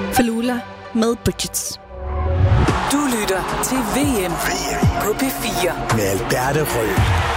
Falula med Bridgets. Du lytter til VM på P4 med Alberte Rød.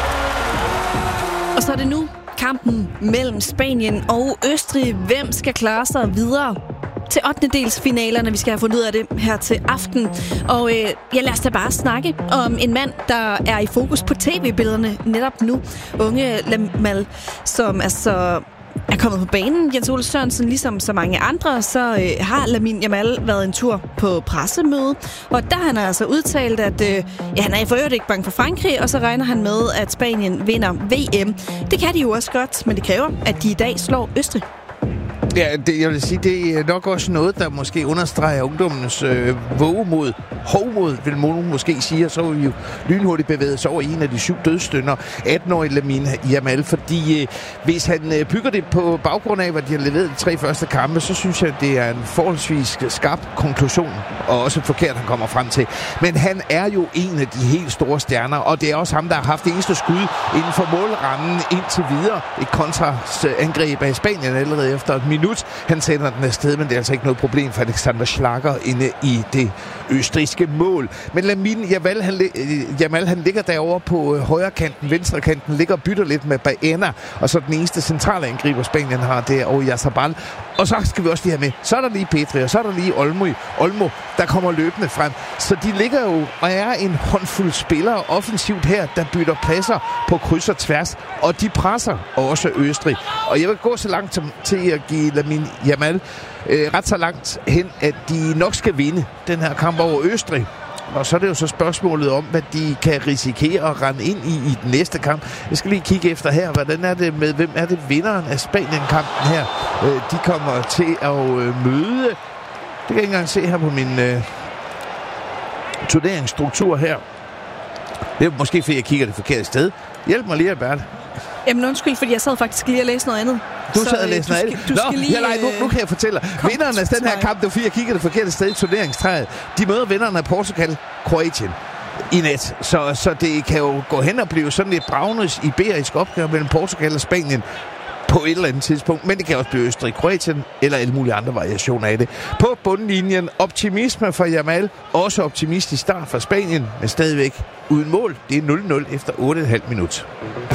Og så er det nu kampen mellem Spanien og Østrig. Hvem skal klare sig videre til 8-delsfinalerne? Vi skal have fundet ud af det her til aften. Og lad os da bare snakke om en mand, der er i fokus på tv-billederne netop nu. Unge Yamal, som altså er kommet på banen. Jens Ole Sørensen, ligesom så mange andre, så har Lamine Yamal været en tur på pressemøde. Og der han altså udtalt, at han er for øvrigt ikke bange for Frankrig, og så regner han med, at Spanien vinder VM. Det kan de jo også godt, men det kræver, at de i dag slår Østrig. Ja, jeg vil sige, det er nok også noget, der måske understreger ungdommens vågemod, hovmod, vil nogen måske sige, og så er vi jo lynhurtigt bevæget sig over en af de 7 dødsstønder, 18-årige Lamine Yamal, fordi hvis han bygger det på baggrund af, hvad de har leveret de 3 første kampe, så synes jeg, det er en forholdsvis skarp konklusion, og også forkert, han kommer frem til. Men han er jo en af de helt store stjerner, og det er også ham, der har haft det eneste skud inden for målrammen indtil videre. Et kontraangreb af Spanien allerede efter et minut. Han sender den afsted, men det er altså ikke noget problem for Alexander Schlager inde i det østrigske mål. Men Lamine Yamal, han ligger derovre på højre kanten, venstre kanten, ligger og bytter lidt med Baena, og så den eneste centrale angriber Spanien har, det er Oyarzabal. Og så skal vi også lige have med, så er der lige Pedri, og så er der lige Olmo, der kommer løbende frem. Så de ligger jo og er en håndfuld spillere offensivt her, der bytter pladser på kryds og tværs, og de presser også Østrig. Og jeg vil gå så langt til at give Lamine Yamal ret så langt hen, at de nok skal vinde den her kamp over Østrig. Og så er det jo så spørgsmålet om, hvad de kan risikere at rende ind i den næste kamp. Jeg skal lige kigge efter her, hvordan er det med, hvem er det vinderen af Spanien-kampen her? De kommer til at møde. Det kan jeg ikke engang se her på min turneringsstruktur her. Det er måske, fordi jeg kigger det forkerte sted. Hjælp mig lige, Albert. Jamen undskyld, fordi jeg sad faktisk lige og læste noget andet. Du sad og læste noget andet? Nu kan jeg fortælle dig. Vinderen af den her kamp, det var fordi jeg kiggede det forkerte sted i turneringstræet. De møder vinderne af Portugal, Kroatien i nat. Så det kan jo gå hen og blive sådan et bragnes iberisk opgør mellem Portugal og Spanien på et eller andet tidspunkt, men det kan også blive Østrig, Kroatien eller alle mulige andre variationer af det. På bundlinjen optimisme for Yamal, også optimistisk start for Spanien, men stadigvæk uden mål. Det er 0-0 efter 8,5 minut.